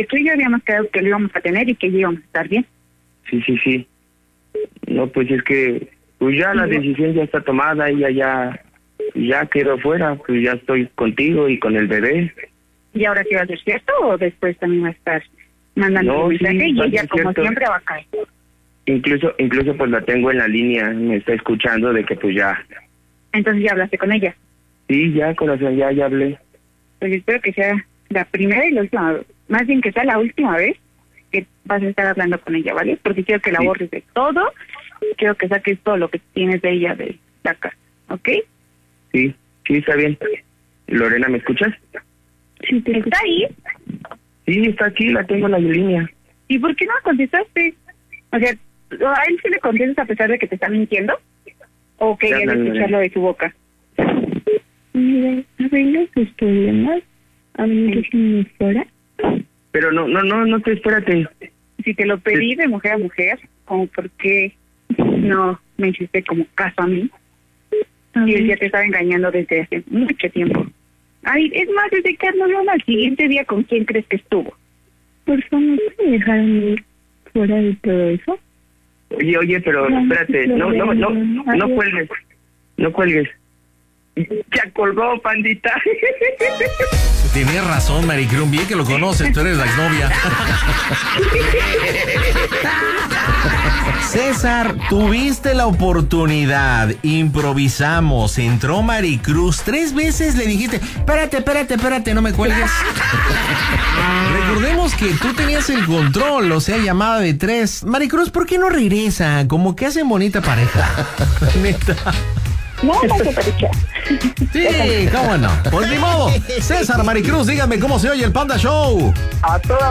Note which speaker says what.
Speaker 1: porque tú y yo habíamos quedado que lo íbamos a tener y que íbamos a estar bien.
Speaker 2: Sí. No, pues es que pues ya la decisión ya está tomada, ella ya quedó fuera, pues ya estoy contigo y con el bebé.
Speaker 1: ¿Y ahora sí va a ser cierto o después también va a estar mandando un mensaje y ella como siempre va a caer?
Speaker 2: Incluso pues la tengo en la línea, me está escuchando de que pues ya.
Speaker 1: Entonces ya hablaste con ella.
Speaker 2: Sí, ya corazón, ya hablé.
Speaker 1: Pues espero que sea la primera y la última vez, más bien que sea la última vez que vas a estar hablando con ella, ¿vale? Porque quiero que la borres de todo, quiero que saques todo lo que tienes de ella de la casa, ¿ok?
Speaker 2: Sí, está bien. Lorena, ¿me escuchas?
Speaker 1: Sí, ¿está ahí?
Speaker 2: Sí, está aquí, la tengo en la línea.
Speaker 1: ¿Y por qué no contestaste? O sea, ¿a él sí le contestas a pesar de que te está mintiendo? ¿O querías escucharlo de su boca?
Speaker 3: Mira, arregla tus problemas, hablando sin fuera.
Speaker 2: Pero no te espérate.
Speaker 1: Si te lo pedí de mujer a mujer, como por qué no me hiciste como caso a mí. Y él ya te estaba engañando desde hace mucho tiempo. Ay, es más, desde que nos vamos al siguiente día, ¿con quién crees que estuvo?
Speaker 3: Por favor, ¿me dejaron ir fuera de todo eso?
Speaker 2: Oye, pero espérate, no cuelgues. No cuelgues. Ya colgó, pandita.
Speaker 4: Tienes razón, Maricruz, bien que lo conoces, tú eres la exnovia. César, tuviste la oportunidad, improvisamos, entró Maricruz, 3 veces le dijiste, espérate, no me cuelgues. Recordemos que tú tenías el control, o sea, llamada de 3. Maricruz, ¿por qué no regresa? Como que hacen bonita pareja. Neta.
Speaker 1: No se pareció.
Speaker 4: Sí, cómo no. Pues ni modo. César, Maricruz, díganme cómo se oye el Panda Show.
Speaker 2: A toda